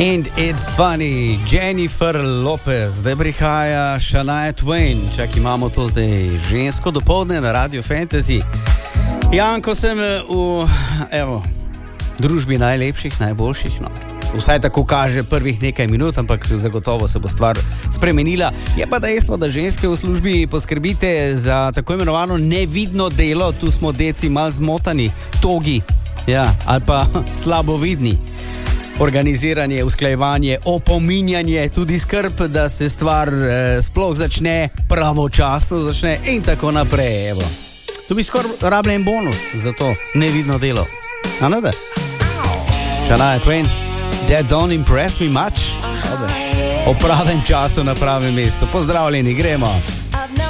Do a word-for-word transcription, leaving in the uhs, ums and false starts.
And it funny, Jennifer Lopez, zdaj prihaja Shania Twain. Čak imamo to zdaj žensko dopoldne na Radio Fantasy. Janko, sem v evo, družbi najlepših, najboljših, no. Vsaj tako kaže prvih nekaj minut, ampak zagotovo se bo stvar spremenila. Je pa dejstvo, da ženske v službi poskrbite za tako imenovano nevidno delo. Tu smo deci malo zmotani, togi, ja, ali pa slabovidni. Organiziranje, usklajevanje, opominjanje, tudi skrb, da se stvar eh, sploh začne, pravočasno začne in tako naprej. Evo. Tu bi skoraj rabljen bonus za to nevidno delo. A ne da? Shania Twain, that don't impress me much. O pravem času na pravem mestu. Pozdravljeni, gremo.